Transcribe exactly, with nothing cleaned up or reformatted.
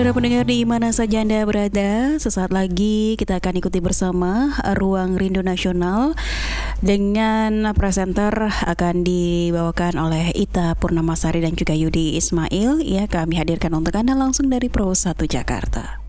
Para pendengar di mana saja Anda berada, sesaat lagi kita akan ikuti bersama Ruang Rindu Nasional dengan presenter akan dibawakan oleh Ita Purnamasari dan juga Yudi Ismail. Ya, kami hadirkan untuk Anda langsung dari Pro satu Jakarta.